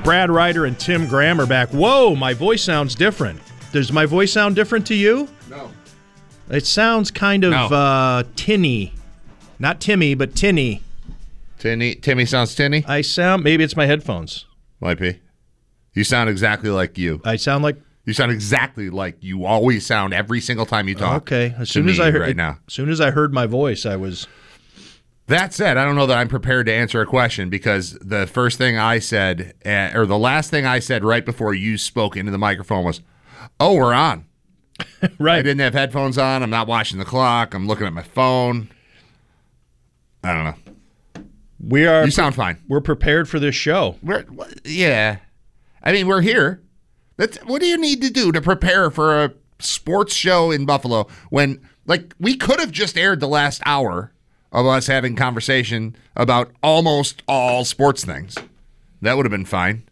Brad Ryder and Tim Graham are back. Whoa, my voice sounds different. Does my voice sound different to you? No. It sounds kind of tinny. Not Timmy, but tinny. Timmy sounds tinny? Maybe it's my headphones. Might be. You sound exactly like you. I sound like... You sound exactly like you always sound every single time you talk. Okay. As soon as I heard my voice, I was... That said, I don't know that I'm prepared to answer a question because the first thing I said, or the last thing I said right before you spoke into the microphone was, "Oh, we're on." Right. I didn't have headphones on. I'm not watching the clock. I'm looking at my phone. I don't know. You sound fine. We're prepared for this show. Yeah. I mean, we're here. What do you need to do to prepare for a sports show in Buffalo when, like, we could have just aired the last hour of us having conversation about almost all sports things. That would have been fine.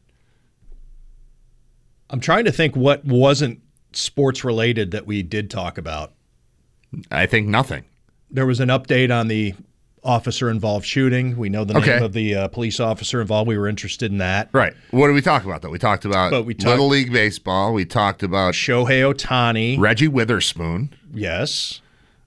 I'm trying to think what wasn't sports related that we did talk about. I think nothing. There was an update on the officer-involved shooting. We know the name of the police officer involved. We were interested in that. Right. What did we talk about, though? We talked about Little League Baseball. We talked about Shohei Ohtani. Reggie Witherspoon. Yes.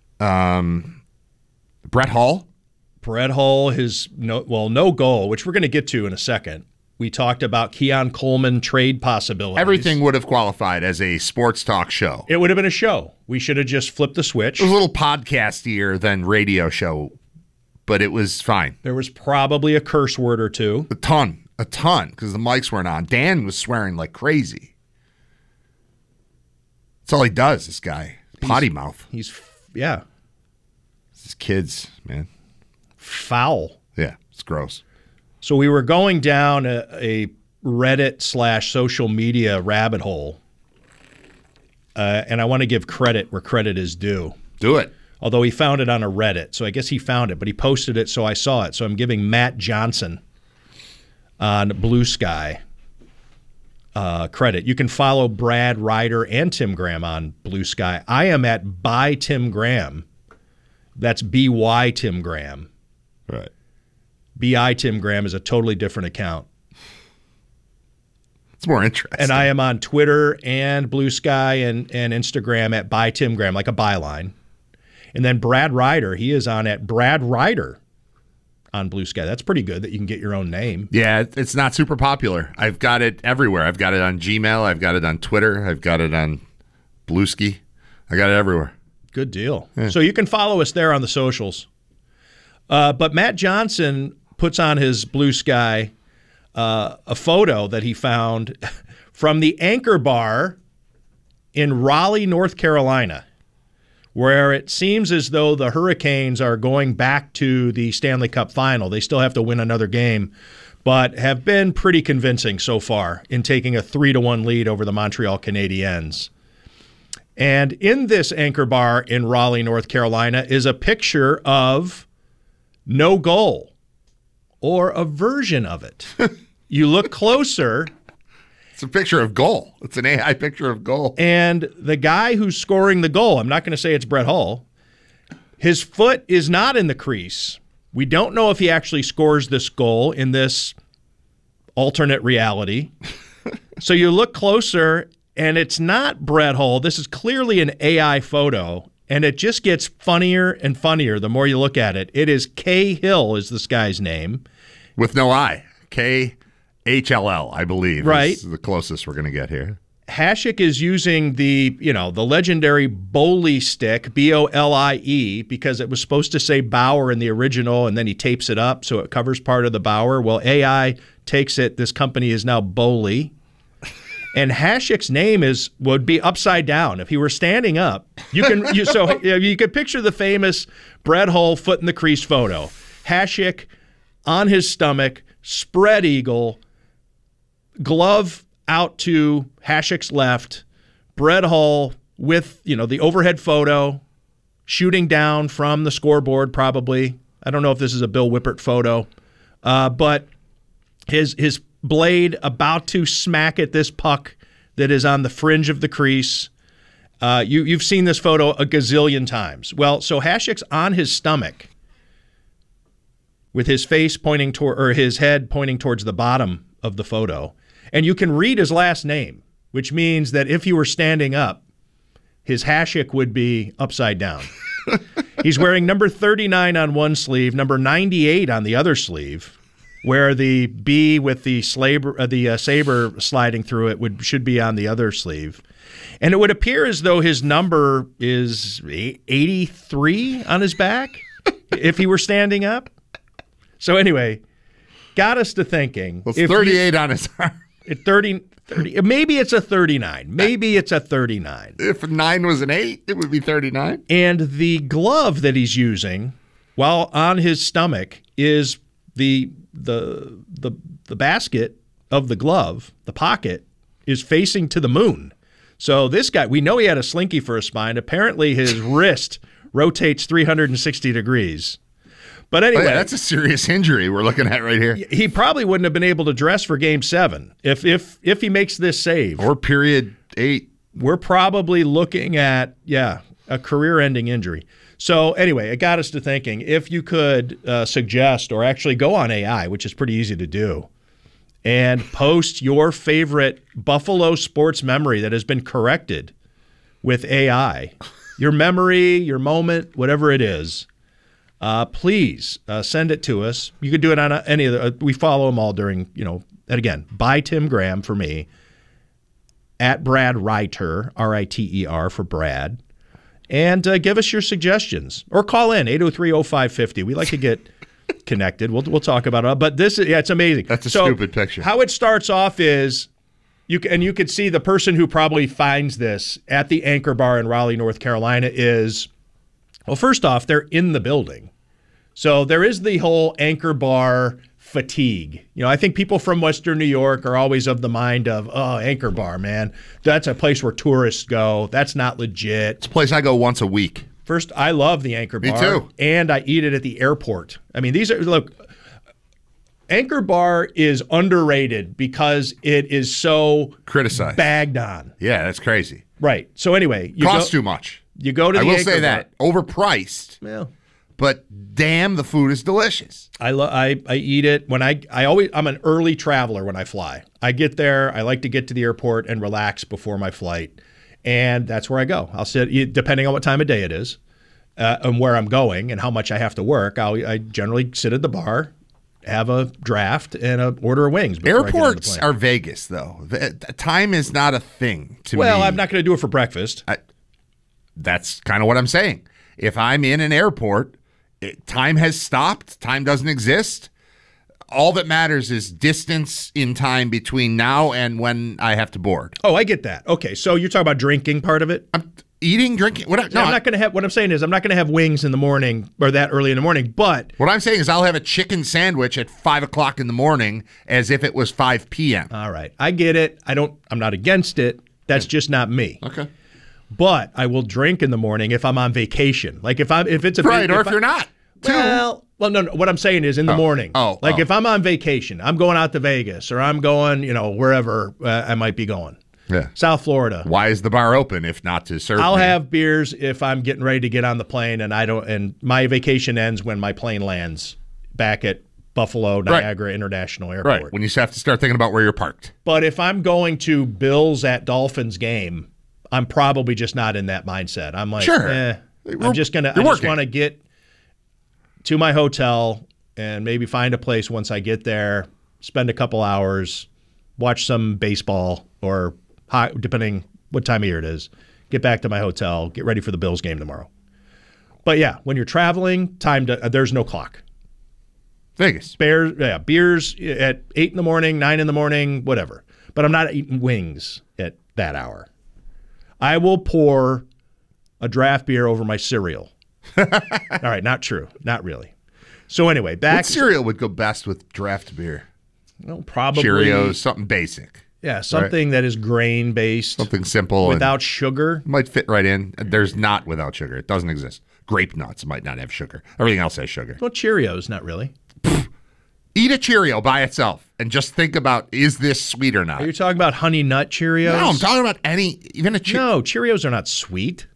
Brett Hull. Brett Hull, no goal, which we're going to get to in a second. We talked about Keon Coleman trade possibilities. Everything would have qualified as a sports talk show. It would have been a show. We should have just flipped the switch. It was a little podcastier than radio show, but it was fine. There was probably a curse word or two. A ton, because the mics weren't on. Dan was swearing like crazy. That's all he does, this guy. Potty mouth. His kids, man. Foul. Yeah, it's gross. So we were going down a Reddit/social media rabbit hole, and I want to give credit where credit is due. Do it. Although he found it on a Reddit, so I guess he found it, but he posted it, so I saw it. So I'm giving Matt Johnson on Blue Sky credit. You can follow Brad Ryder and Tim Graham on Blue Sky. I am at by Tim Graham. That's BY Tim Graham. Right. BI Tim Graham is a totally different account. It's more interesting. And I am on Twitter and Blue Sky and Instagram at by Tim Graham, like a byline. And then Brad Ryder, he is on at Brad Ryder on Blue Sky. That's pretty good that you can get your own name. Yeah, it's not super popular. I've got it everywhere. I've got it on Gmail. I've got it on Twitter. I've got it on Bluesky. I got it everywhere. Good deal. Yeah. So you can follow us there on the socials. But Matt Johnson puts on his Blue Sky a photo that he found from the Anchor Bar in Raleigh, North Carolina, where it seems as though the Hurricanes are going back to the Stanley Cup final. They still have to win another game, but have been pretty convincing so far in taking a 3-1 lead over the Montreal Canadiens. And in this Anchor Bar in Raleigh, North Carolina, is a picture of no goal, or a version of it. You look closer. It's a picture of goal. It's an AI picture of goal. And the guy who's scoring the goal, I'm not going to say it's Brett Hull, his foot is not in the crease. We don't know if he actually scores this goal in this alternate reality. So you look closer, and it's not Brett Hull. This is clearly an AI photo. And it just gets funnier and funnier the more you look at it. It is Cahill is this guy's name. With no I. K-H-L-L, I believe. Right. Is the closest we're going to get here. Hasek is using the legendary Bolie stick, B-O-L-I-E, because it was supposed to say Bauer in the original, and then he tapes it up so it covers part of the Bauer. Well, AI takes it. This company is now Bolie. And Hasek's name would be upside down. If he were standing up, you could picture the famous Brett Hull foot in the crease photo. Hasek on his stomach, spread eagle, glove out to Hasek's left, Brett Hull with the overhead photo, shooting down from the scoreboard probably. I don't know if this is a Bill Whippert photo, but his blade about to smack at this puck that is on the fringe of the crease. You've seen this photo a gazillion times. Well, so Hasek's on his stomach with his face pointing toward, or his head pointing towards the bottom of the photo. And you can read his last name, which means that if he were standing up, his hashick would be upside down. He's wearing number 39 on one sleeve, number 98 on the other sleeve, where the B with the saber sliding through it should be on the other sleeve. And it would appear as though his number is 83 on his back if he were standing up. So anyway, got us to thinking. Well, it's 38 on his arm. 30, maybe it's a 39. Maybe it's a 39. If 9 was an 8, it would be 39. And the glove that he's using while on his stomach is the basket of the glove, the pocket, is facing to the moon. So this guy, we know he had a slinky for a spine. Apparently his wrist rotates 360 degrees. But anyway, that's a serious injury we're looking at right here. He probably wouldn't have been able to dress for Game 7 if he makes this save. Or period 8. We're probably looking at, a career-ending injury. So anyway, it got us to thinking, if you could suggest or actually go on AI, which is pretty easy to do, and post your favorite Buffalo sports memory that has been corrected with AI, your memory, your moment, whatever it is, please send it to us. You could do it on any of the, we follow them all during, and again, by Tim Graham for me, at Brad Reiter, R-I-T-E-R for Brad, and give us your suggestions or call in 803-0550. We like to get connected. We'll talk about it. But this is, it's amazing. That's a stupid picture. How it starts off is, you could see the person who probably finds this at the Anchor Bar in Raleigh, North Carolina is, well, first off, they're in the building. So there is the whole Anchor Bar fatigue. I think people from Western New York are always of the mind of, oh, Anchor Bar, man. That's a place where tourists go. That's not legit. It's a place I go once a week. First, I love the Anchor Bar. Me too. And I eat it at the airport. I mean, Anchor Bar is underrated because it is so criticized, bagged on. Yeah, that's crazy. Right. So anyway, costs too much. You go to the Anchor Bar. I will say that overpriced. Yeah. But damn, the food is delicious. I eat it when I'm an early traveler when I fly. I get there. I like to get to the airport and relax before my flight, and that's where I go. I'll sit, depending on what time of day it is, and where I'm going and how much I have to work. I generally sit at the bar, have a draft, and a order of wings. Airports are Vegas, though. Time is not a thing to me. Well, I'm not going to do it for breakfast. That's kind of what I'm saying. If I'm in an airport, time has stopped. Time doesn't exist. All that matters is distance in time between now and when I have to board. Oh, I get that. Okay, so you're talking about drinking part of it? I'm eating, drinking. I'm not going to have. What I'm saying is, I'm not going to have wings in the morning or that early in the morning. But what I'm saying is, I'll have a chicken sandwich at 5 o'clock in the morning, as if it was 5 p.m. All right, I get it. I'm not against it. That's just not me. Okay. But I will drink in the morning if I'm on vacation. Like if it's a right, or if you're not. Well, no. What I'm saying is in the morning. If I'm on vacation, I'm going out to Vegas or I'm going, wherever I might be going. Yeah. South Florida. Why is the bar open if not to serve? I'll have beers if I'm getting ready to get on the plane, and my vacation ends when my plane lands back at Buffalo Niagara International Airport. Right. When you have to start thinking about where you're parked. But if I'm going to Bills at Dolphins game, I'm probably just not in that mindset. I'm like, sure. I just want to get to my hotel and maybe find a place once I get there, spend a couple hours, watch some baseball or depending what time of year it is, get back to my hotel, get ready for the Bills game tomorrow. But yeah, when you're traveling, there's no clock. Vegas. Beers at 8 in the morning, 9 in the morning, whatever. But I'm not eating wings at that hour. I will pour a draft beer over my cereal. All right, not true. Not really. So anyway, what cereal would go best with draft beer? Well, probably Cheerios, something basic. Yeah, something that is grain-based. Something simple. Without sugar. Might fit right in. There's not without sugar. It doesn't exist. Grape nuts might not have sugar. Everything else has sugar. Well, Cheerios, not really. Eat a Cheerio by itself and just think about, is this sweet or not? Are you talking about Honey Nut Cheerios? No, I'm talking about even a Cheerio. No, Cheerios are not sweet.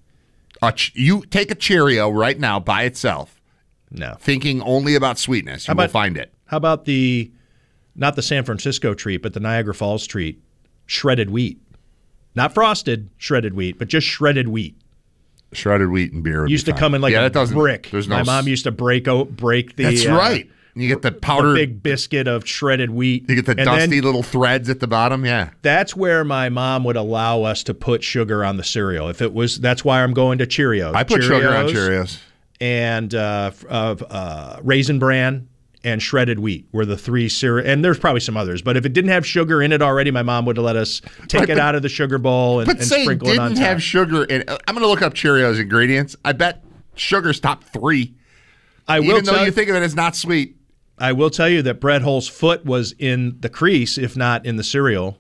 You take a Cheerio right now by itself. No. Thinking only about sweetness. You will find it. How about the not the San Francisco treat, but the Niagara Falls treat, shredded wheat. Not frosted shredded wheat, but just shredded wheat. Shredded wheat and beer Used to come in like a brick. My mom used to break the. That's right. You get the powdered, the big biscuit of shredded wheat. You get the dusty little threads at the bottom. Yeah, that's where my mom would allow us to put sugar on the cereal. If it was, that's why I'm going to Cheerios. I put sugar on Cheerios and Raisin Bran and shredded wheat were the three cereal. And there's probably some others, but if it didn't have sugar in it already, my mom would let us take it out of the sugar bowl and sprinkle it on top. Didn't have sugar in it. I'm going to look up Cheerios ingredients. I bet sugar's top 3. Even though you think of it as not sweet. I will tell you that Brett Hull's foot was in the crease, if not in the cereal.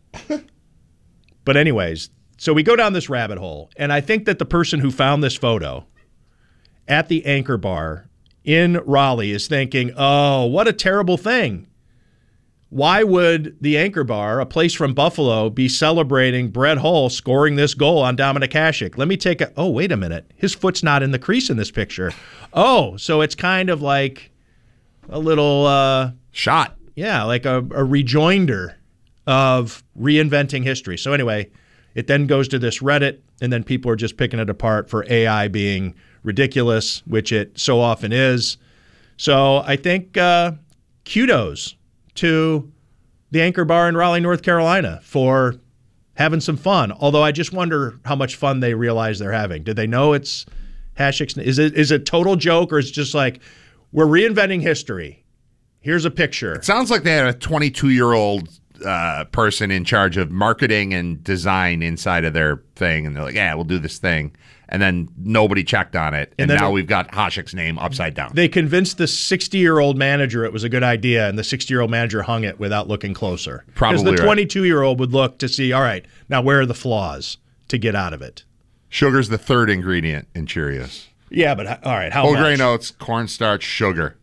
But anyways, so we go down this rabbit hole, and I think that the person who found this photo at the Anchor Bar in Raleigh is thinking, oh, what a terrible thing. Why would the Anchor Bar, a place from Buffalo, be celebrating Brett Hull scoring this goal on Dominik Hasek? Let me take a, oh, wait a minute. His foot's not in the crease in this picture. Oh, so it's kind of like a little shot. Yeah, like a rejoinder of reinventing history. So anyway, it then goes to this Reddit, and then people are just picking it apart for AI being ridiculous, which it so often is. So I think kudos to the Anchor Bar in Raleigh, North Carolina for having some fun. Although I just wonder how much fun they realize they're having. Do they know it's Hasek's? Is it a total joke, or is it just like, we're reinventing history? Here's a picture. It sounds like they had a 22-year-old person in charge of marketing and design inside of their thing, and they're like, yeah, we'll do this thing. And then nobody checked on it, and now we've got Hasek's name upside down. They convinced the 60-year-old manager it was a good idea, and the 60-year-old manager hung it without looking closer. Probably because the 22-year-old would look to see, all right, now where are the flaws to get out of it? Sugar's the third ingredient in Cheerios. Yeah, but all right, how much? Whole grain oats, cornstarch, sugar.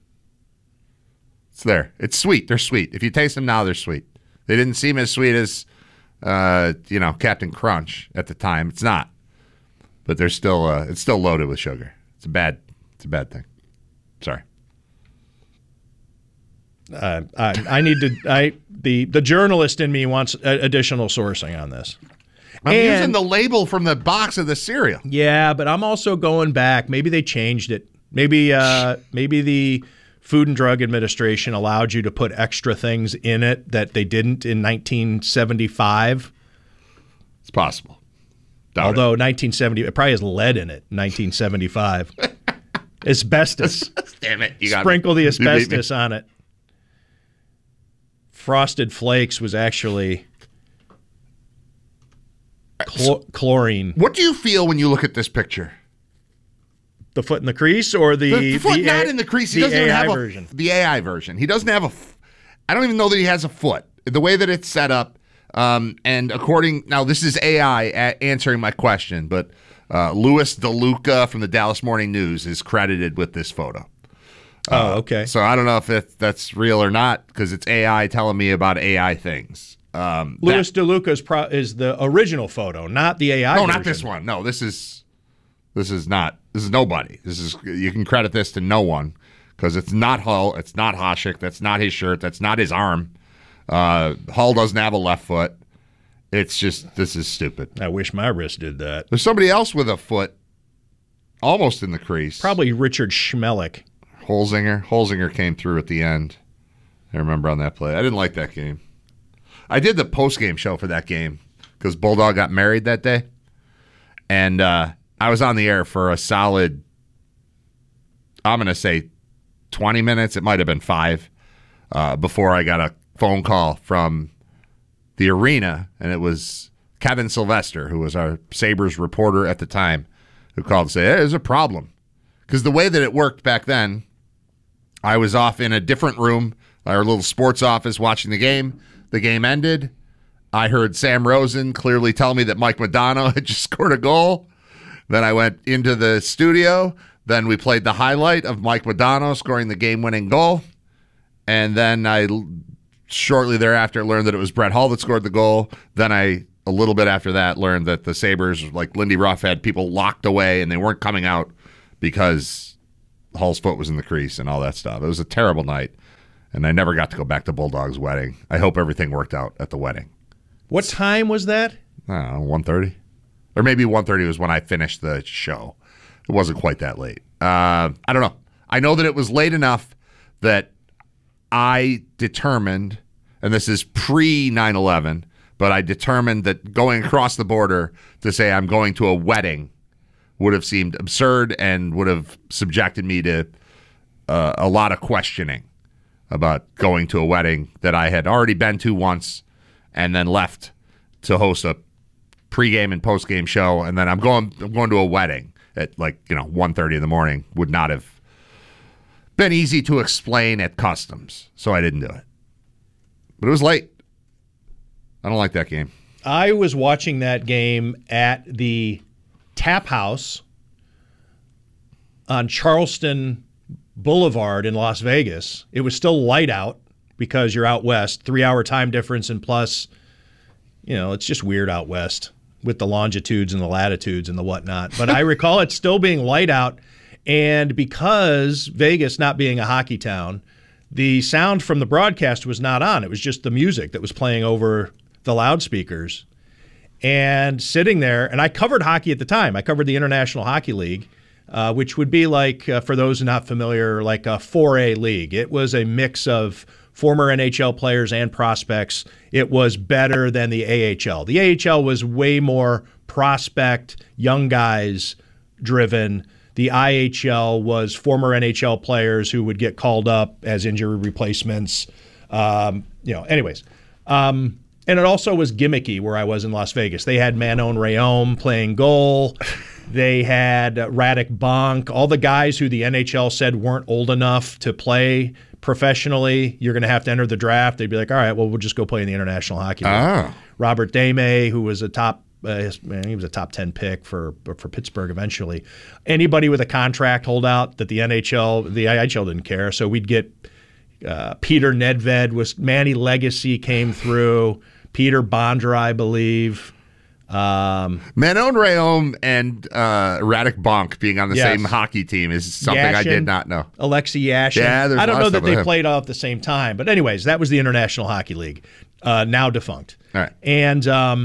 It's there. It's sweet. They're sweet. If you taste them now, they're sweet. They didn't seem as sweet as, Captain Crunch at the time. It's not, but they're still. It's still loaded with sugar. It's a bad thing. Sorry. I need to. The journalist in me wants additional sourcing on this. I'm using the label from the box of the cereal. Yeah, but I'm also going back. Maybe they changed it. Maybe the Food and Drug Administration allowed you to put extra things in it that they didn't in 1975. It's possible. Although 1970, it probably has lead in it. 1975, asbestos. Damn it! Sprinkle the asbestos on it. Frosted Flakes was actually chlorine. What do you feel when you look at this picture? The foot in the crease, or the foot not in the crease? He doesn't even have version. The AI version. He doesn't have a. I don't even know that he has a foot. The way that it's set up, and now this is AI answering my question, but Louis DeLuca from the Dallas Morning News is credited with this photo. Oh, okay. So I don't know if that's real or not, because it's AI telling me about AI things. Louis DeLuca is the original photo, not the AI. No, version. not this one. No, this is not. This is nobody. You can credit this to no one, because it's not Hull. It's not Hasek. That's not his shirt. That's not his arm. Hull doesn't have a left foot. It's just, this is stupid. I wish my wrist did that. There's somebody else with a foot almost in the crease. Probably Richard Schmelik. Holzinger came through at the end. I remember on that play. I didn't like that game. I did the post-game show for that game because Bulldog got married that day. And I was on the air for a solid, I'm going to say 20 minutes. It might have been 5 before I got a phone call from the arena, and it was Kevin Sylvester, who was our Sabres reporter at the time, who called and said, hey, there's a problem. Because the way that it worked back then, I was off in a different room, our little sports office, watching the game. The game ended. I heard Sam Rosen clearly tell me that Mike Modano had just scored a goal. Then I went into the studio. Then we played the highlight of Mike Modano scoring the game-winning goal. And then I shortly thereafter learned that it was Brett Hull that scored the goal. Then a little bit after that, learned that the Sabres, like Lindy Ruff, had people locked away and they weren't coming out because Hull's foot was in the crease and all that stuff. It was a terrible night. And I never got to go back to Bulldog's wedding. I hope everything worked out at the wedding. What time was that? I don't know, 1:30? Or maybe 1:30 was when I finished the show. It wasn't quite that late. I don't know. I know that it was late enough that I determined, and this is pre-9/11, but I determined that going across the border to say I'm going to a wedding would have seemed absurd and would have subjected me to a lot of questioning about going to a wedding that I had already been to once and then left to host a pregame and postgame show, and then I'm going to a wedding at 1:30 in the morning. Would not have been easy to explain at customs, so I didn't do it. But it was late. I don't like that game. I was watching that game at the Tap House on Charleston Boulevard in Las Vegas. It was still light out because you're out west, 3-hour time difference, and plus, it's just weird out west with the longitudes and the latitudes and the whatnot. But I recall it still being light out, and because Vegas not being a hockey town, the sound from the broadcast was not on. It was just the music that was playing over the loudspeakers. And sitting there, and I covered hockey at the time. I covered the International Hockey League, which would be like, for those not familiar, like a 4A league. It was a mix of former NHL players and prospects. It was better than the AHL. The AHL was way more prospect, young guys driven. The IHL was former NHL players who would get called up as injury replacements. Anyways. And it also was gimmicky where I was in Las Vegas. They had Manon Rhéaume playing goal. They had Radek Bonk. All the guys who the NHL said weren't old enough to play professionally, you're going to have to enter the draft. They'd be like, all right, well, we'll just go play in the International Hockey League. Oh. Robert Deme, who was he was a top 10 pick for Pittsburgh eventually. Anybody with a contract holdout that the IHL didn't care. So we'd get Peter Nedved, Manny Legacy came through, Peter Bondra, I believe. Manon Rhéaume and Radek Bonk being on the same hockey team is something Yashin, I did not know. Alexei Yashin. Yeah, I don't know that they played all at the same time. But anyways, that was the International Hockey League, now defunct. All right. And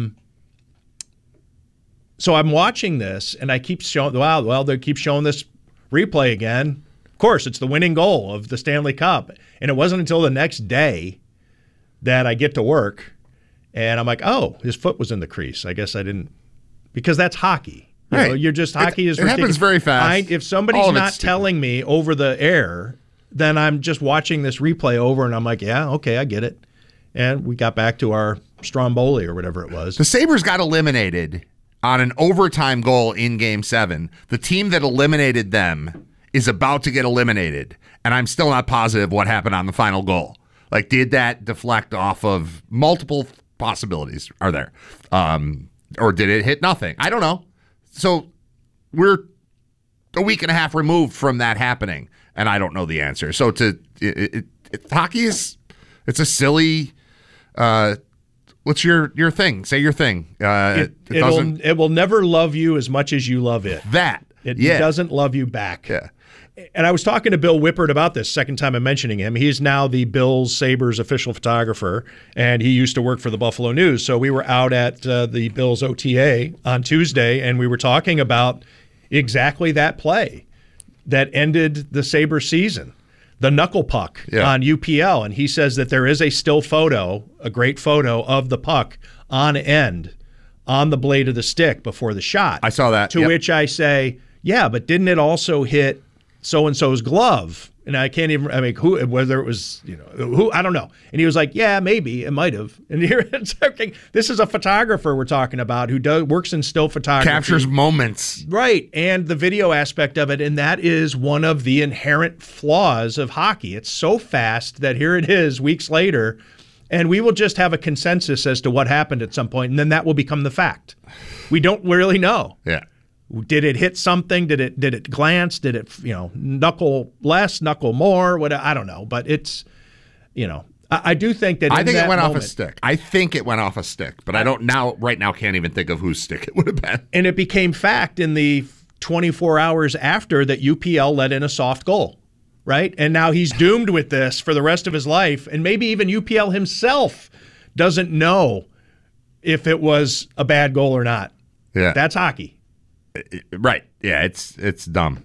so I'm watching this, and I keep showing, they keep showing this replay again. Of course, it's the winning goal of the Stanley Cup. And it wasn't until the next day that I get to work, and I'm like, oh, his foot was in the crease. I guess I didn't, because that's hockey. Right. Hockey is ridiculous. It happens very fast. If somebody's not telling me over the air, then I'm just watching this replay over, and I'm like, yeah, okay, I get it. And we got back to our Stromboli or whatever it was. The Sabres got eliminated on an overtime goal in Game 7. The team that eliminated them is about to get eliminated, and I'm still not positive what happened on the final goal. Like, did that deflect off of multiple possibilities are there? Or did it hit nothing? I don't know. So we're a week and a half removed from that happening, and I don't know the answer. So hockey it's a silly what's your thing? Say your thing. It will never love you as much as you love it. It doesn't love you back. Yeah. And I was talking to Bill Whippert about this, second time I'm mentioning him. He's now the Bills Sabres official photographer, and he used to work for the Buffalo News. So we were out at the Bills OTA on Tuesday, and we were talking about exactly that play that ended the Sabres season, the knuckle puck on UPL. And he says that there is a still photo, a great photo of the puck on end on the blade of the stick before the shot. I saw that. To which I say, yeah, but didn't it also hit so-and-so's glove? And I can't even, whether it was, who, I don't know. And he was like, yeah, maybe, it might have. And here it's okay. This is a photographer we're talking about who works in still photography. Captures moments. Right, and the video aspect of it, and that is one of the inherent flaws of hockey. It's so fast that here it is weeks later, and we will just have a consensus as to what happened at some point, and then that will become the fact. We don't really know. Yeah. Did it hit something? Did it glance? Did it knuckle less, knuckle more? What, I don't know, but it's I do think that. I think it went off a stick. I think it went off a stick, but I don't right now can't even think of whose stick it would have been. And it became fact in the 24 hours after that UPL let in a soft goal. right? And now he's doomed with this for the rest of his life. And maybe even UPL himself doesn't know if it was a bad goal or not. Yeah. That's hockey. Right. Yeah, it's dumb.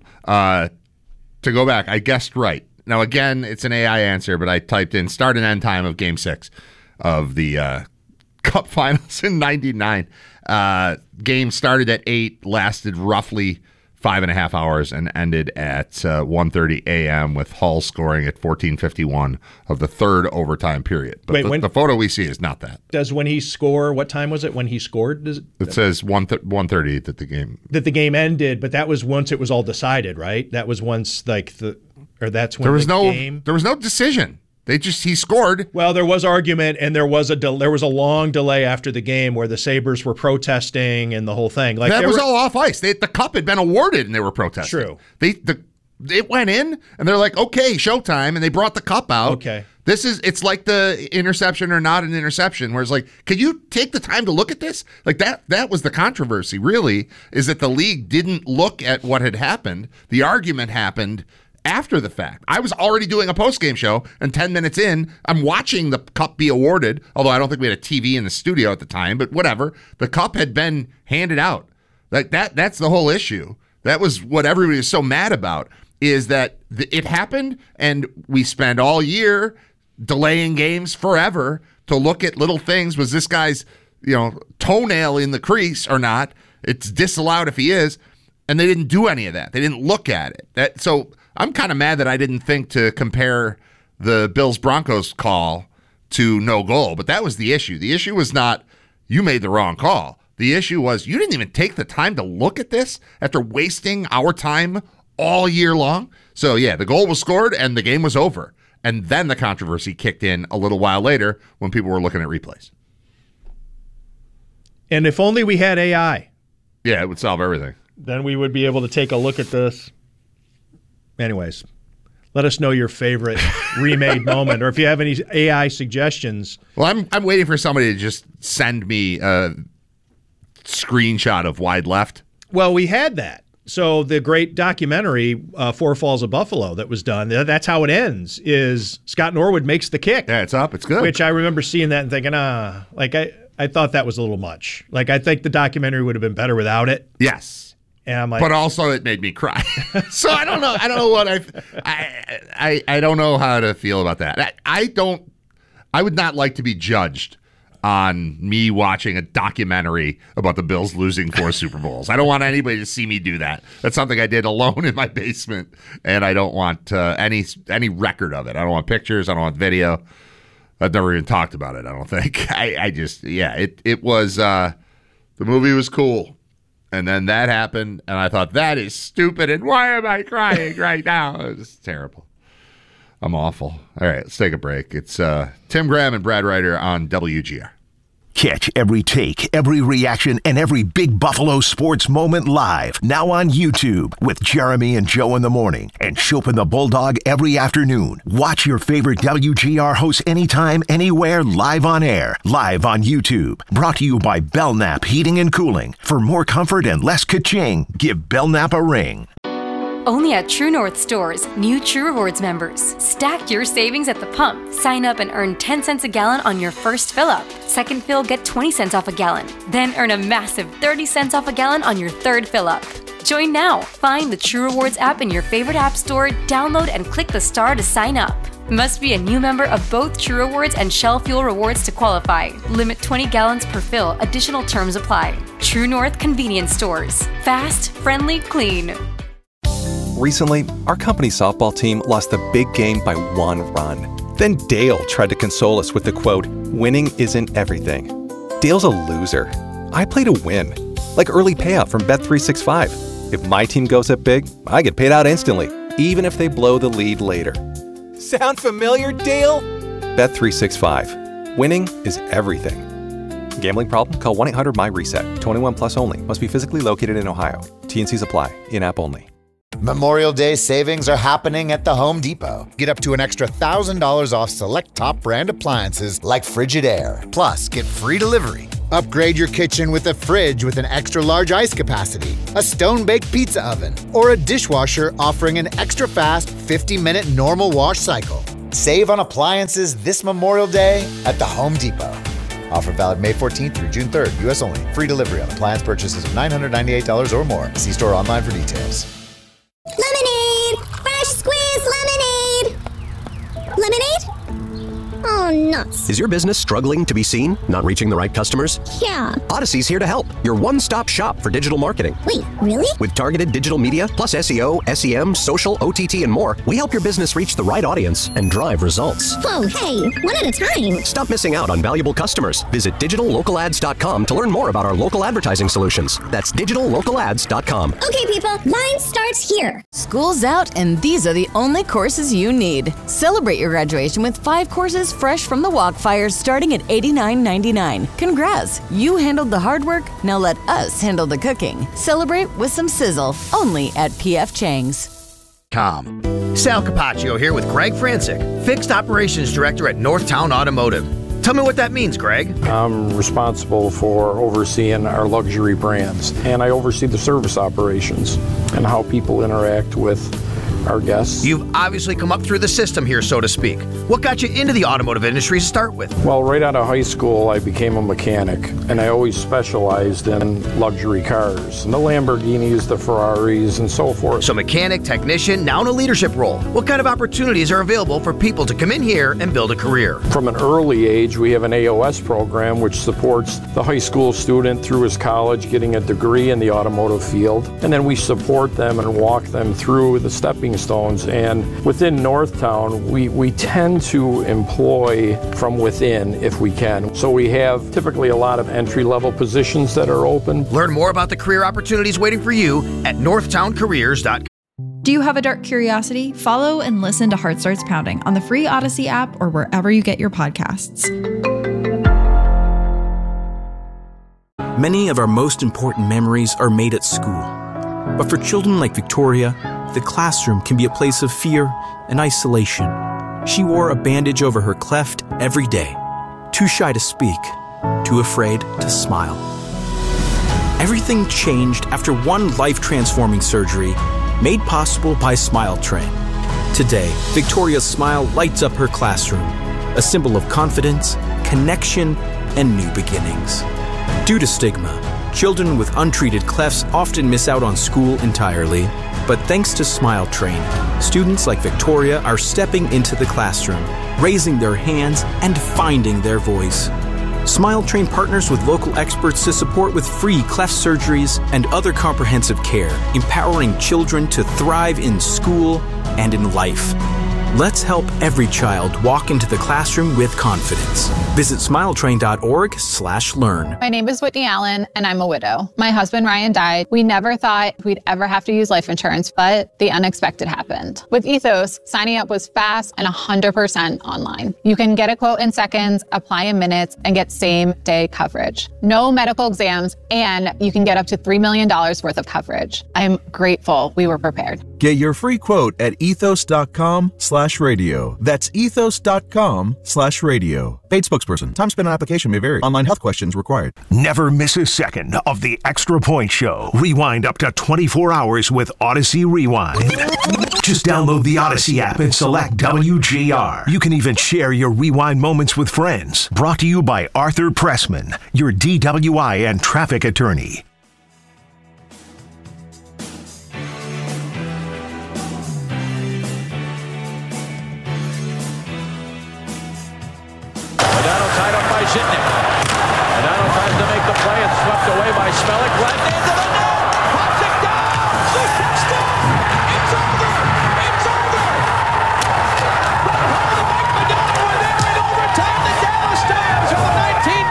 To go back, I guessed right. Now, again, it's an AI answer, but I typed in start and end time of Game 6 of the Cup Finals in 99. Game started at 8, lasted roughly 5.5 hours, and ended at 1:30 a.m. with Hull scoring at 14:51 of the third overtime period. But Wait, the photo we see is not that. Does when he score, what time was it when he scored? It says 1:30 that the game ended, but that was once it was all decided, right? That was once that's when there was no decision. He scored. Well, there was argument, and there was a long delay after the game where the Sabres were protesting and the whole thing. Like that was all off ice. The cup had been awarded, and they were protesting. True. It went in, and they're like, "Okay, showtime," and they brought the cup out. Okay. It's like the interception or not an interception, where it's like, could you take the time to look at this? Like that was the controversy. Really, is that the league didn't look at what had happened. The argument happened after the fact. I was already doing a post-game show, and 10 minutes in, I'm watching the cup be awarded, although I don't think we had a TV in the studio at the time, but whatever. The cup had been handed out. That's the whole issue. That was what everybody was so mad about, is that it happened, and we spent all year delaying games forever to look at little things. Was this guy's toenail in the crease or not? It's disallowed if he is, and they didn't do any of that. They didn't look at it. So I'm kind of mad that I didn't think to compare the Bills-Broncos call to no goal, but that was the issue. The issue was not you made the wrong call. The issue was you didn't even take the time to look at this after wasting our time all year long. So, yeah, the goal was scored and the game was over. And then the controversy kicked in a little while later when people were looking at replays. And if only we had AI. Yeah, it would solve everything. Then we would be able to take a look at this. Anyways, let us know your favorite remade moment, or if you have any AI suggestions. Well, I'm waiting for somebody to just send me a screenshot of Wide Left. Well, we had that. So the great documentary, Four Falls of Buffalo, that was done, that's how it ends, is Scott Norwood makes the kick. Yeah, it's up. It's good. Which I remember seeing that and thinking, I thought that was a little much. Like, I think the documentary would have been better without it. Yes. And I'm like, but also it made me cry. So I don't know. I don't know what I don't know how to feel about that. I would not like to be judged on me watching a documentary about the Bills losing 4 Super Bowls. I don't want anybody to see me do that. That's something I did alone in my basement, and I don't want any record of it. I don't want pictures. I don't want video. I've never even talked about it, I don't think. It was the movie was cool. And then that happened, and I thought, that is stupid, and why am I crying right now? It was terrible. I'm awful. All right, let's take a break. It's Tim Graham and Brad Ryder on WGR. Catch every take, every reaction, and every big Buffalo sports moment live. Now on YouTube with Jeremy and Joe in the morning and Chopin the Bulldog every afternoon. Watch your favorite WGR hosts anytime, anywhere, live on air. Live on YouTube. Brought to you by Belknap Heating and Cooling. For more comfort and less ka-ching, give Belknap a ring. Only at True North stores, new True Rewards members. Stack your savings at the pump. Sign up and earn 10 cents a gallon on your first fill-up. Second fill, get 20 cents off a gallon. Then earn a massive 30 cents off a gallon on your third fill-up. Join now. Find the True Rewards app in your favorite app store, download and click the star to sign up. Must be a new member of both True Rewards and Shell Fuel Rewards to qualify. Limit 20 gallons per fill. Additional terms apply. True North Convenience Stores. Fast, friendly, clean. Recently, our company's softball team lost a big game by 1 run. Then Dale tried to console us with the quote, "Winning isn't everything." Dale's a loser. I play to win. Like early payout from Bet365. If my team goes up big, I get paid out instantly, even if they blow the lead later. Sound familiar, Dale? Bet365. Winning is everything. Gambling problem? Call 1-800-MY-RESET. 21 plus only. Must be physically located in Ohio. T&Cs apply. In-app only. Memorial Day savings are happening at the Home Depot. Get up to an extra $1,000 off select top brand appliances like Frigidaire. Plus, get free delivery. Upgrade your kitchen with a fridge with an extra large ice capacity, a stone-baked pizza oven, or a dishwasher offering an extra fast 50-minute normal wash cycle. Save on appliances this Memorial Day at the Home Depot. Offer valid May 14th through June 3rd, U.S. only. Free delivery on appliance purchases of $998 or more. See store online for details. Lemonade! Fresh squeezed lemonade! Lemonade? Oh, nuts. Is your business struggling to be seen? Not reaching the right customers? Yeah. Odyssey's here to help. Your one-stop shop for digital marketing. Wait, really? With targeted digital media, plus SEO, SEM, social, OTT, and more, we help your business reach the right audience and drive results. Whoa, hey, one at a time. Stop missing out on valuable customers. Visit digitallocalads.com to learn more about our local advertising solutions. That's digitallocalads.com. Okay, people, line starts here. School's out, and these are the only courses you need. Celebrate your graduation with 5 courses fresh from the Walkfire starting at $89.99. Congrats! You handled the hard work, now let us handle the cooking. Celebrate with some sizzle, only at P.F. Chang's. Sal Capaccio here with Greg Francic, Fixed Operations Director at Northtown Automotive. Tell me what that means, Greg. I'm responsible for overseeing our luxury brands, and I oversee the service operations and how people interact with our guests. You've obviously come up through the system here, so to speak. What got you into the automotive industry to start with? Well, right out of high school, I became a mechanic, and I always specialized in luxury cars, the Lamborghinis, the Ferraris, and so forth. So mechanic, technician, now in a leadership role. What kind of opportunities are available for people to come in here and build a career? From an early age, we have an AOS program which supports the high school student through his college getting a degree in the automotive field, and then we support them and walk them through the stepping stones. And within Northtown, we tend to employ from within if we can. So we have typically a lot of entry-level positions that are open. Learn more about the career opportunities waiting for you at northtowncareers.com. Do you have a dark curiosity? Follow and listen to Heart Starts Pounding on the free Odyssey app or wherever you get your podcasts. Many of our most important memories are made at school. But for children like Victoria, the classroom can be a place of fear and isolation. She wore a bandage over her cleft every day, too shy to speak, too afraid to smile. Everything changed after one life-transforming surgery made possible by Smile Train. Today, Victoria's smile lights up her classroom, a symbol of confidence, connection, and new beginnings. Due to stigma, children with untreated clefts often miss out on school entirely. But thanks to Smile Train, students like Victoria are stepping into the classroom, raising their hands, and finding their voice. Smile Train partners with local experts to support with free cleft surgeries and other comprehensive care, empowering children to thrive in school and in life. Let's help every child walk into the classroom with confidence. Visit smiletrain.org/learn. My name is Whitney Allen, and I'm a widow. My husband, Ryan, died. We never thought we'd ever have to use life insurance, but the unexpected happened. With Ethos, signing up was fast and 100% online. You can get a quote in seconds, apply in minutes, and get same-day coverage. No medical exams, and you can get up to $3 million worth of coverage. I'm grateful we were prepared. Get your free quote at ethos.com/radio. That's ethos.com/radio. Paid spokesperson. Time spent on application may vary. Online health questions required. Never miss a second of the Extra Point Show. Rewind up to 24 hours with Odyssey Rewind. Just download the Odyssey app and select WGR. You can even share your rewind moments with friends. Brought to you by Arthur Pressman, your DWI and traffic attorney. Modano tied up by Zitnik. Modano tries to make the play. It's swept away by Smelik. Glenn into the net. Pops it down. The touchdown. It's over. It's over. Brett Hull and Mike Modano were there in overtime. The Dallas Stars are the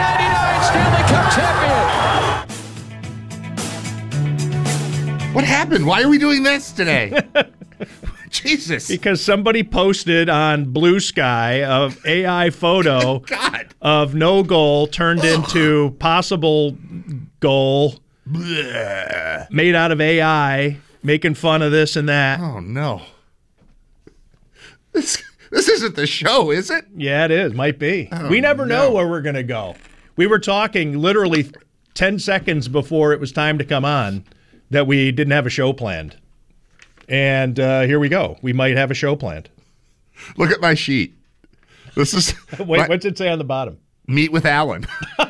1999 Stanley Cup champions. What happened? Why are we doing this today? Jesus. Because somebody posted on Blue Sky of AI photo of no goal turned into possible goal made out of AI, making fun of this and that. Oh, no. This isn't the show, is it? Yeah, it is. Might be. Oh, we never know where we're going to go. We were talking literally 10 seconds before it was time to come on that we didn't have a show planned. And here we go. We might have a show planned. Look at my sheet. This is Wait, what's it say on the bottom? Meet with Alan.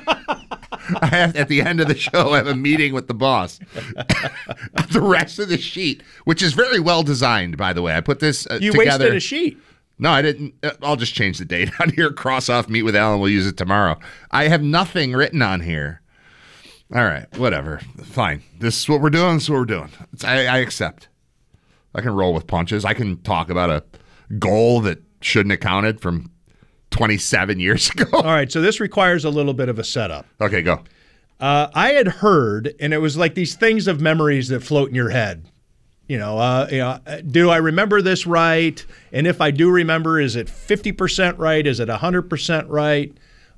I have, at the end of the show, I have a meeting with the boss. The rest of the sheet, which is very well designed, by the way. I put this You together. wasted a sheet. No, I didn't. I'll just change the date on here. Cross off Meet with Alan. We'll use it tomorrow. I have nothing written on here. All right, whatever. Fine. This is what we're doing. This is what we're doing. I accept. I can roll with punches. I can talk about a goal that shouldn't have counted from 27 years ago. All right, so this requires a little bit of a setup. Okay, go. I had heard, and it was like these things of memories that float in your head. Do I remember this right? And if I do remember, is it 50% right? Is it 100% right?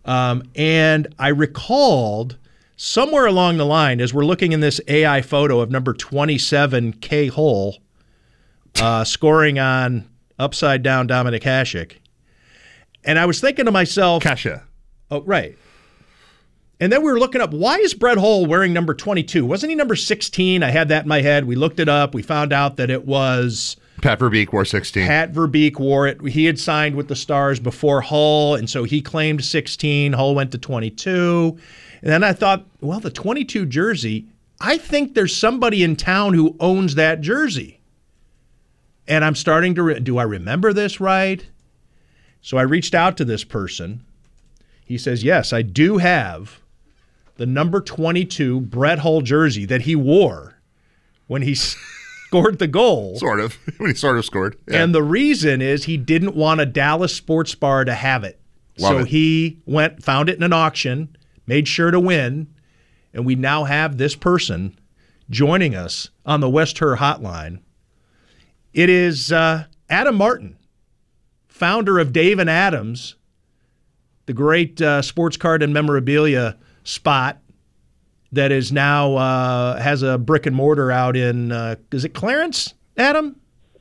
And I recalled somewhere along the line, as we're looking in this AI photo of number 27, K. Hull, scoring on upside down Dominic Hasek. And I was thinking to myself, Kasha. Oh, right. And then we were looking up, why is Brett Hull wearing number 22? Wasn't he number 16? I had that in my head. We looked it up. We found out that it was Pat Verbeek wore 16. Pat Verbeek wore it. He had signed with the Stars before Hull, and so he claimed 16. Hull went to 22. And then I thought, well, the 22 jersey, I think there's somebody in town who owns that jersey. And I'm starting to, do I remember this right? So I reached out to this person. He says, yes, I do have the number 22 Brett Hull jersey that he wore when he scored the goal. Sort of. When he sort of scored. Yeah. And the reason is he didn't want a Dallas sports bar to have it. Love it. He found it in an auction, made sure to win, and we now have this person joining us on the West Her hotline. It is Adam Martin, founder of Dave and Adams, the great sports card and memorabilia spot that is now has a brick and mortar out in, is it Clarence, Adam?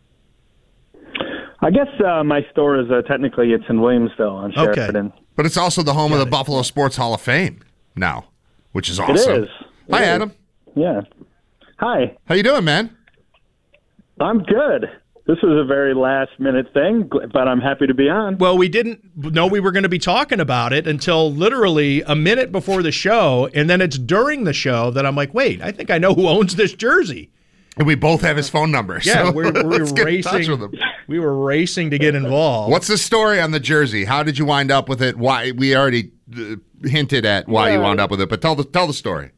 I guess my store is technically it's in Williamsville on Sheridan. But it's also the home of the Buffalo Sports Hall of Fame now, which is awesome. It is. Hi, Adam. Yeah. Hi. How you doing, man? I'm good. This was a very last-minute thing, but I'm happy to be on. Well, we didn't know we were going to be talking about it until literally a minute before the show, and then it's during the show that I'm like, wait, I think I know who owns this jersey. And we both have his phone number. Yeah, so we're racing. We were racing to get involved. What's the story on the jersey? How did you wind up with it? Why? We already hinted at why you wound up with it, but tell the story.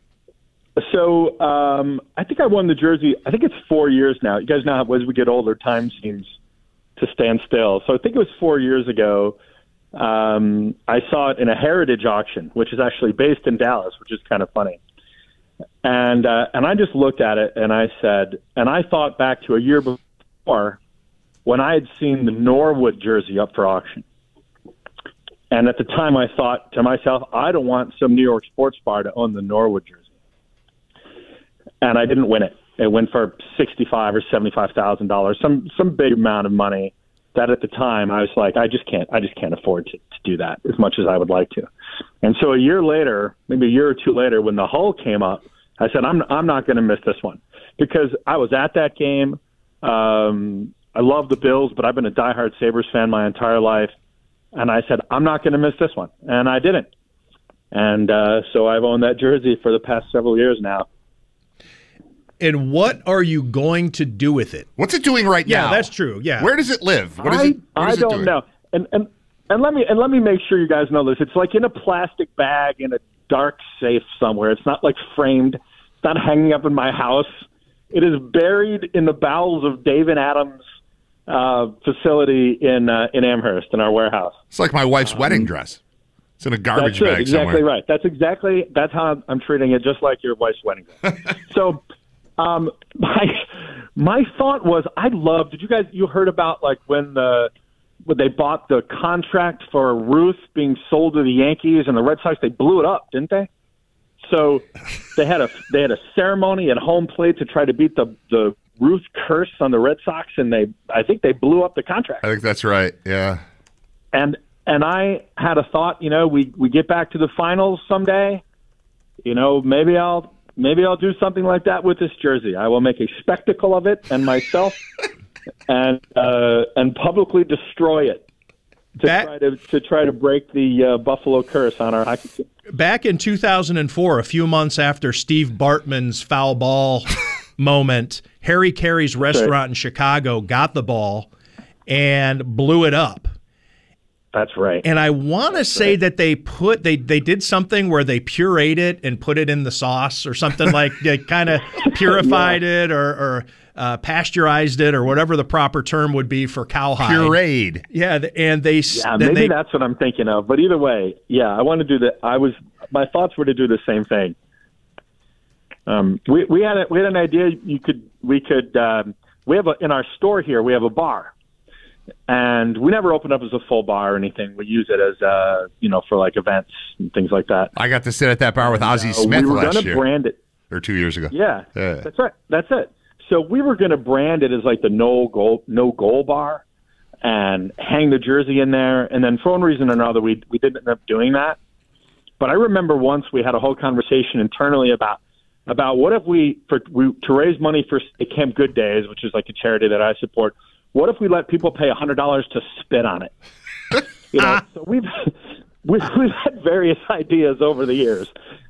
So I think I won the jersey. I think it's 4 years now. You guys know how as we get older, time seems to stand still. So I think it was 4 years ago. I saw it in a heritage auction, which is actually based in Dallas, which is kind of funny. And I just looked at it and I said, and I thought back to a year before when I had seen the Norwood jersey up for auction. And at the time I thought to myself, I don't want some New York sports bar to own the Norwood jersey. And I didn't win it. It went for $65,000 or $75,000, some big amount of money that at the time I was like, I just can't afford to do that as much as I would like to. And so a year later, maybe a year or two later, when the Hull came up, I said, I'm not going to miss this one because I was at that game. I love the Bills, but I've been a diehard Sabres fan my entire life. And I said, I'm not going to miss this one. And I didn't. And so I've owned that jersey for the past several years now. And what are you going to do with it? What's it doing right now? Yeah, that's true. Yeah. Where does it live? I don't know. And let me make sure you guys know this. It's like in a plastic bag in a dark safe somewhere. It's not like framed. It's not hanging up in my house. It is buried in the bowels of Dave and Adams facility in Amherst in our warehouse. It's like my wife's wedding dress. It's in a garbage bag somewhere. Exactly right. That's how I'm treating it, just like your wife's wedding dress. So my thought was, you heard about like when they bought the contract for Ruth being sold to the Yankees and the Red Sox, they blew it up, didn't they? So they had a ceremony at home plate to try to beat the Ruth curse on the Red Sox, and I think they blew up the contract. I think that's right. Yeah. And I had a thought, we get back to the finals someday, maybe I'll do something like that with this jersey. I will make a spectacle of it and myself and publicly destroy it to try to break the Buffalo curse on our hockey team. Back in 2004, a few months after Steve Bartman's foul ball moment, Harry Carey's restaurant in Chicago got the ball and blew it up. That's right. And I want to say that they did something where they pureed it and put it in the sauce or something, like they kind of purified it or pasteurized it or whatever the proper term would be for cowhide. Pureed. Yeah, and they. Yeah, maybe that's what I'm thinking of. But either way, I want to do that. My thoughts were to do the same thing. We had an idea. We have in our store here. We have a bar. And we never opened up as a full bar or anything. We use it as, for like events and things like that. I got to sit at that bar with Ozzie Smith we were last gonna year. Brand it. Or 2 years ago. Yeah, that's right. That's it. So we were going to brand it as like the no goal bar and hang the jersey in there. And then for one reason or another, we didn't end up doing that. But I remember once we had a whole conversation internally about what if to raise money for Camp Good Days, which is like a charity that I support. What if we let people pay $100 to spit on it? So we've had various ideas over the years,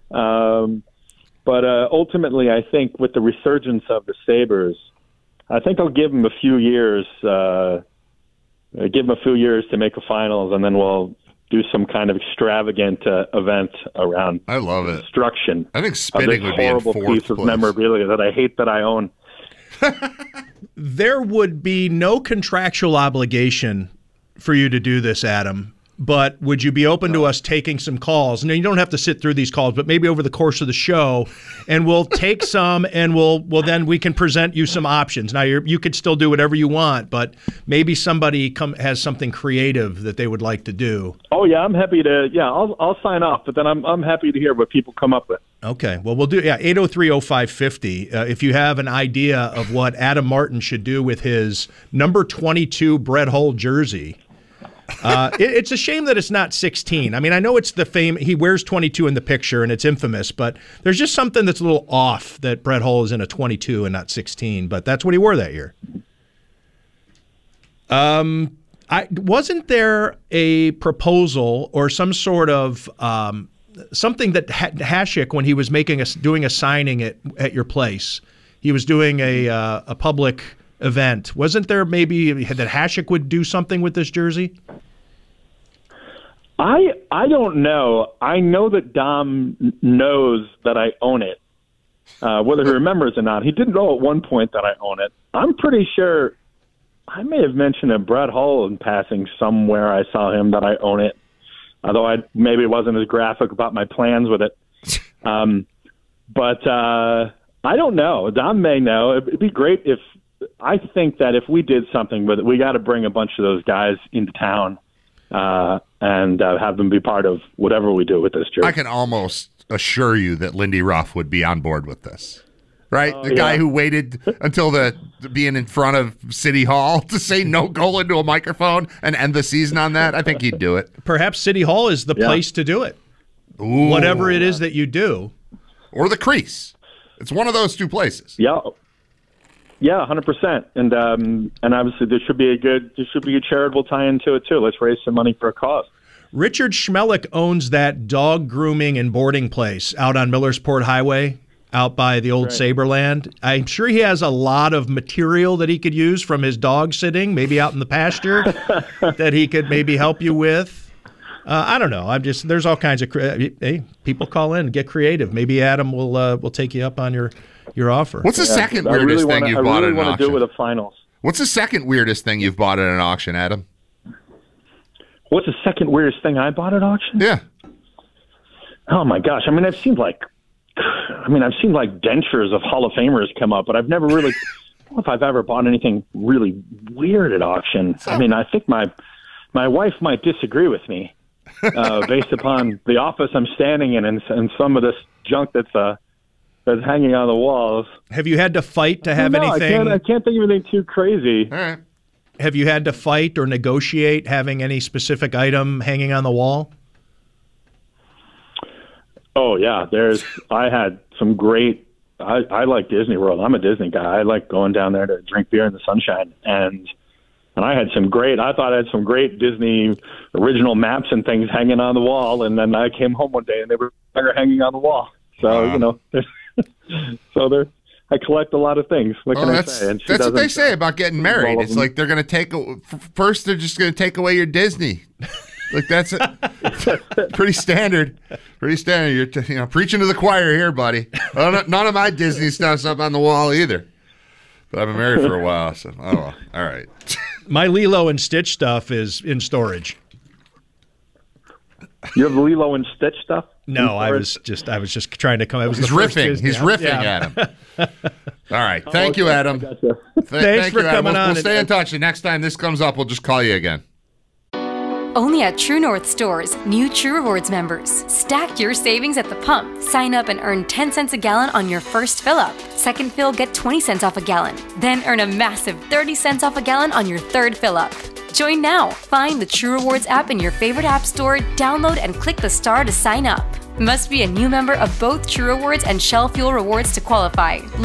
but ultimately, I think with the resurgence of the Sabres, I think I'll give them a few years. To make a finals, and then we'll do some kind of extravagant event around. I love it. Destruction. I think spitting would be in horrible fourth piece of place. memorabilia that I hate that I own. There would be no contractual obligation for you to do this, Adam, but would you be open to us taking some calls? Now, you don't have to sit through these calls, but maybe over the course of the show, and we'll take some, and then we can present you some options. Now, you could still do whatever you want, but maybe somebody has something creative that they would like to do. Oh yeah, I'm happy to. Yeah, I'll sign off, but then I'm happy to hear what people come up with. Okay, well, we'll do 803-0550. If you have an idea of what Adam Martin should do with his number 22 Brett Hull jersey. It's a shame that it's not 16. I mean, I know it's the fame. He wears 22 in the picture, and it's infamous, but there's just something that's a little off that Brett Hull is in a 22 and not 16, but that's what he wore that year. Wasn't there a proposal or some sort of something that Hasek, when he was doing a signing at your place, he was doing a public event. Wasn't there maybe that Hasek would do something with this jersey? I don't know. I know that Dom knows that I own it. Whether he remembers or not, he didn't know at one point that I own it. I'm pretty sure I may have mentioned a Brett Hull in passing somewhere. I saw him that I own it, although I maybe wasn't as graphic about my plans with it. But I don't know. Dom may know. It'd be great if. I think that if we did something with it, we got to bring a bunch of those guys into town and have them be part of whatever we do with this jersey. I can almost assure you that Lindy Ruff would be on board with this. Right? The guy who waited until being in front of City Hall to say no goal into a microphone and end the season on that, I think he'd do it. Perhaps City Hall is the place to do it. Ooh. Whatever it is that you do. Or the crease. It's one of those two places. Yeah, 100%. And obviously there should be a charitable tie-in to it too. Let's raise some money for a cause. Richard Schmelik owns that dog grooming and boarding place out on Millersport Highway, out by the old Saberland. I'm sure he has a lot of material that he could use from his dog sitting, maybe out in the pasture, that he could maybe help you with. I don't know. There's all kinds of people call in and get creative. Maybe Adam will take you up on your offer. What's the second weirdest thing you've bought at an auction? I really want to do it with a finals. What's the second weirdest thing you've bought at an auction, Adam? What's the second weirdest thing I bought at auction? Yeah. Oh my gosh! I mean, I've seen like dentures of Hall of Famers come up, but I've never really. I don't know if I've ever bought anything really weird at auction. I mean, I think my wife might disagree with me based upon the office I'm standing in and some of this junk that's hanging on the walls. Have you had to fight to have anything? I can't think of anything too crazy. All right. Have you had to fight or negotiate having any specific item hanging on the wall? Oh yeah, I had some great. I like Disney World. I'm a Disney guy. I like going down there to drink beer in the sunshine, and I had some great. I thought I had some great Disney original maps and things hanging on the wall. And then I came home one day and they were hanging on the wall. So I collect a lot like a lot of things. What can I say? And that's what they say about getting married. It's like they're going to first. They're just going to take away your Disney. Like that's pretty standard. Pretty standard. You're preaching to the choir here, buddy. None of my Disney stuff's up on the wall either. But I've been married for a while, so all right. My Lilo and Stitch stuff is in storage. You have Lilo and Stitch stuff? No, I was just trying to come. He's riffing. He's riffing at him. All right. Thank you, Adam. Thanks for coming on. We'll stay in touch. And next time this comes up, we'll just call you again. Only at True North stores, new True Rewards members. Stack your savings at the pump. Sign up and earn 10 cents a gallon on your first fill-up. Second fill, get 20 cents off a gallon. Then earn a massive 30 cents off a gallon on your third fill-up. Join now. Find the True Rewards app in your favorite app store, download and click the star to sign up. Must be a new member of both True Rewards and Shell Fuel Rewards to qualify.